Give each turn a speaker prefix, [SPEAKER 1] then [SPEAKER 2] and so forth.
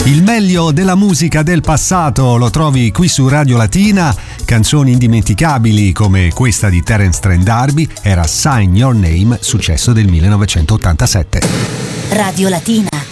[SPEAKER 1] Il meglio della musica del passato lo trovi qui su Radio Latina. Canzoni indimenticabili come questa di Terence Trent D'Arby era Sign Your Name, successo del 1987.
[SPEAKER 2] Radio Latina.